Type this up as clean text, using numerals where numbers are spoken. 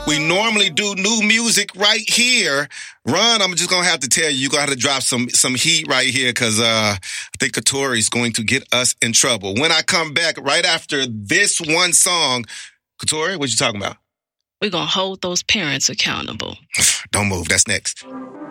We normally do new music right here. Ron, I'm just going to have to tell you, you're going to have to drop some heat right here because I think Katori is going to get us in trouble. When I come back right after this one song, Katori, what you talking about? We're going to hold those parents accountable. Don't move. That's next.